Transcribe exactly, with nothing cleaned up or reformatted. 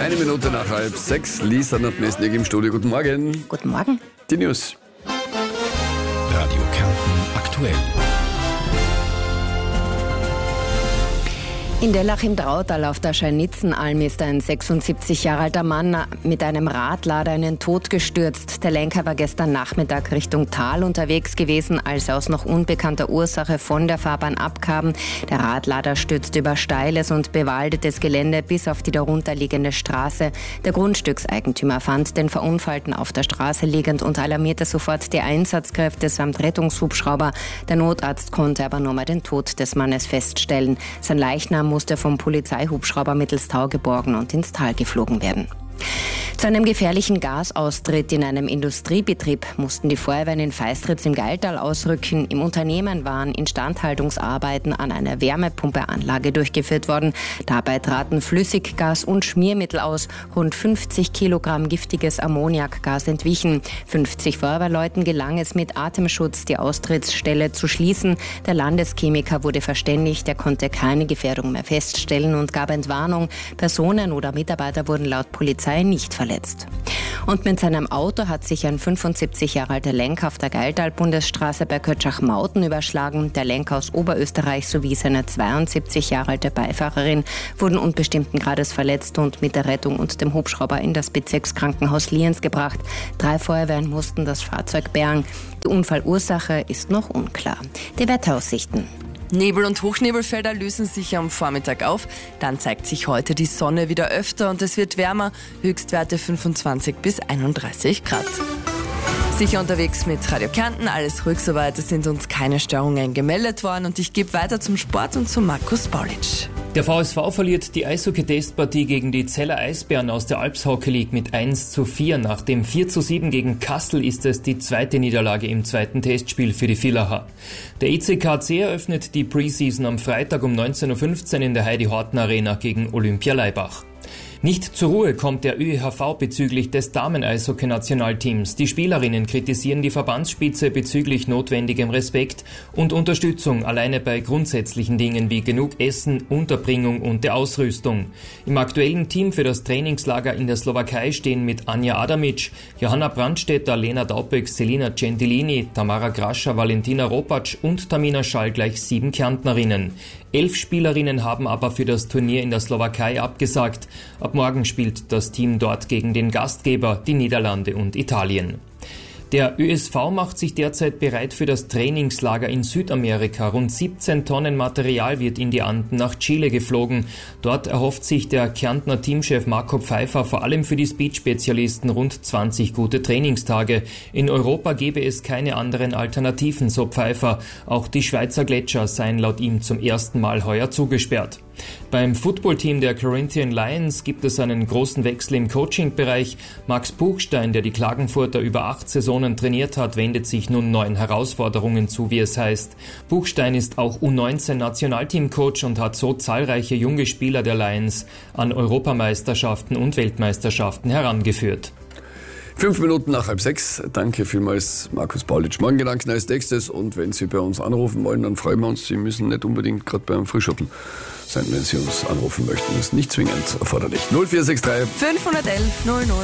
Eine Minute nach halb sechs. Lisa Nordmesnik im Studio. Guten Morgen. Guten Morgen. Die News. Radio Kärnten aktuell. In Dellach im Drautal auf der Scheinitzenalm ist ein sechsundsiebzig Jahre alter Mann mit einem Radlader in den Tod gestürzt. Der Lenker war gestern Nachmittag Richtung Tal unterwegs gewesen, als er aus noch unbekannter Ursache von der Fahrbahn abkam. Der Radlader stürzte über steiles und bewaldetes Gelände bis auf die darunterliegende Straße. Der Grundstückseigentümer fand den Verunfallten auf der Straße liegend und alarmierte sofort die Einsatzkräfte samt Rettungshubschrauber. Der Notarzt konnte aber nur mal den Tod des Mannes feststellen. Sein Leichnam musste vom Polizeihubschrauber mittels Tau geborgen und ins Tal geflogen werden. Zu einem gefährlichen Gasaustritt in einem Industriebetrieb mussten die Feuerwehren in Feistritz im Geiltal ausrücken. Im Unternehmen waren Instandhaltungsarbeiten an einer Wärmepumpeanlage durchgeführt worden. Dabei traten Flüssiggas und Schmiermittel aus. Rund fünfzig Kilogramm giftiges Ammoniakgas entwichen. fünfzig Feuerwehrleuten gelang es mit Atemschutz, die Austrittsstelle zu schließen. Der Landeschemiker wurde verständigt, er konnte keine Gefährdung mehr feststellen und gab Entwarnung. Personen oder Mitarbeiter wurden laut Polizei nicht verletzt. Und mit seinem Auto hat sich ein fünfundsiebzig Jahre alter Lenker auf der Geiltal-Bundesstraße bei Kötschach-Mauten überschlagen. Der Lenker aus Oberösterreich sowie seine zweiundsiebzig Jahre alte Beifahrerin wurden unbestimmten Grades verletzt und mit der Rettung und dem Hubschrauber in das Bezirkskrankenhaus Lienz gebracht. Drei Feuerwehren mussten das Fahrzeug bergen. Die Unfallursache ist noch unklar. Die Wetteraussichten. Nebel- und Hochnebelfelder lösen sich am Vormittag auf. Dann zeigt sich heute die Sonne wieder öfter und es wird wärmer. Höchstwerte fünfundzwanzig bis einunddreißig Grad. Sicher unterwegs mit Radio Kärnten, alles ruhig soweit. Es sind uns keine Störungen gemeldet worden und ich gebe weiter zum Sport und zu Markus Paulic. Der V S V verliert die Eishockey-Testpartie gegen die Zeller Eisbären aus der Alps Hockey League mit eins zu vier. Nach dem vier zu sieben gegen Kassel ist es die zweite Niederlage im zweiten Testspiel für die Villacher. Der E C K C eröffnet die Preseason am Freitag um neunzehn Uhr fünfzehn in der Heidi-Horten-Arena gegen Olympia Leibach. Nicht zur Ruhe kommt der Ö E H V bezüglich des Damen-Eishockey-Nationalteams. Die Spielerinnen kritisieren die Verbandsspitze bezüglich notwendigem Respekt und Unterstützung alleine bei grundsätzlichen Dingen wie genug Essen, Unterbringung und der Ausrüstung. Im aktuellen Team für das Trainingslager in der Slowakei stehen mit Anja Adamic, Johanna Brandstetter, Lena Daupek, Selina Gentilini, Tamara Grascher, Valentina Ropatsch und Tamina Schall gleich sieben Kärntnerinnen. Elf Spielerinnen haben aber für das Turnier in der Slowakei abgesagt. Ab morgen spielt das Team dort gegen den Gastgeber, die Niederlande und Italien. Der Ö S V macht sich derzeit bereit für das Trainingslager in Südamerika. Rund siebzehn Tonnen Material wird in die Anden nach Chile geflogen. Dort erhofft sich der Kärntner Teamchef Marco Pfeiffer vor allem für die Speed-Spezialisten rund zwanzig gute Trainingstage. In Europa gäbe es keine anderen Alternativen, so Pfeiffer. Auch die Schweizer Gletscher seien laut ihm zum ersten Mal heuer zugesperrt. Beim Footballteam der Corinthian Lions gibt es einen großen Wechsel im Coaching-Bereich. Max Buchstein, der die Klagenfurter über acht Saisonen trainiert hat, wendet sich nun neuen Herausforderungen zu, wie es heißt. Buchstein ist auch U neunzehn Nationalteam-Coach und hat so zahlreiche junge Spieler der Lions an Europameisterschaften und Weltmeisterschaften herangeführt. Fünf Minuten nach halb sechs. Danke vielmals, Markus Paulic. Morgen Gedanken als nächstes. Und wenn Sie bei uns anrufen wollen, dann freuen wir uns. Sie müssen nicht unbedingt gerade beim Frühschoppen sein, wenn Sie uns anrufen möchten. Das ist nicht zwingend erforderlich. null vier sechs drei fünfhundertelf null null.